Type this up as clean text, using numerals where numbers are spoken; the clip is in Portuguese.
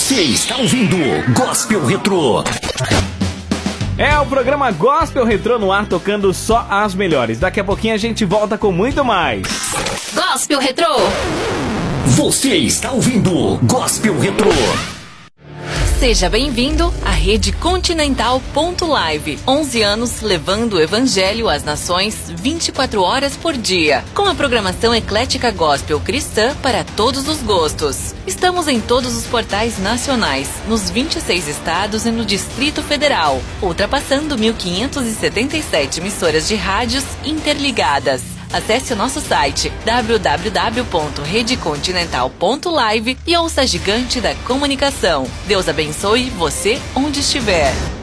Você está ouvindo Gospel Retrô. É o programa Gospel Retrô no ar, tocando só as melhores. Daqui a pouquinho a gente volta com muito mais. Gospel Retrô. Você está ouvindo Gospel Retrô. Seja bem-vindo à Rede Continental Live. 11 anos levando o Evangelho às nações 24 horas por dia. Com a programação eclética gospel cristã para todos os gostos. Estamos em todos os portais nacionais, nos 26 estados e no Distrito Federal, ultrapassando 1.577 emissoras de rádios interligadas. Acesse o nosso site www.redecontinental.live e ouça a gigante da comunicação. Deus abençoe você onde estiver.